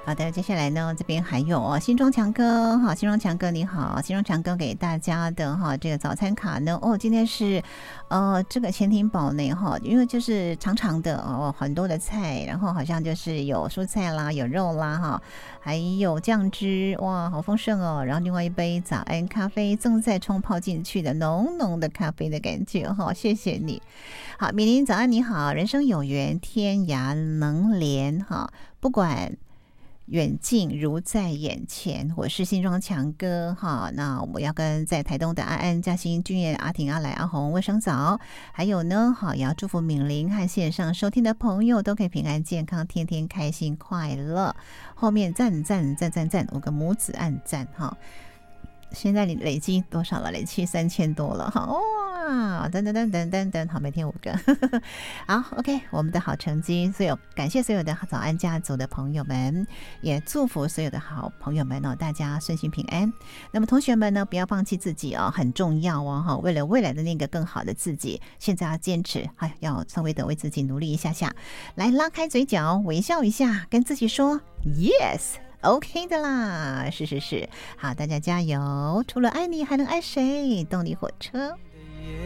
好的，接下来呢，这边还有新庄强哥，好，新庄强哥你好，新庄强哥给大家的这个早餐卡呢，今天是这个潜艇堡呢因为就是长长的很多的菜，然后好像就是有蔬菜啦，有肉啦还有酱汁，哇，好丰盛哦。然后另外一杯早安咖啡正在冲泡进去的浓浓的咖啡的感觉谢谢你。好，米林早安你好，人生有缘天涯能连不管远近如在眼前，我是新庄强哥那我要跟在台东的安安、嘉欣、君燕、阿婷、阿来、阿红问声早，还有呢也要祝福敏玲和线上收听的朋友都可以平安健康，天天开心快乐。后面赞赞赞赞赞，5个拇指按赞现在你累积多少了？累积3000多了哇！等等等等等等，好，每天5个好 OK， 我们的好成绩，感谢所有的早安家族的朋友们，也祝福所有的好朋友们大家顺心平安。那么同学们呢，不要放弃自己很重要为了未来的那个更好的自己，现在要坚持要稍微的为自己努力一下下，来拉开嘴角微笑一下，跟自己说 Yes，OK 的啦，是，好，大家加油！除了爱你，还能爱谁？动力火车。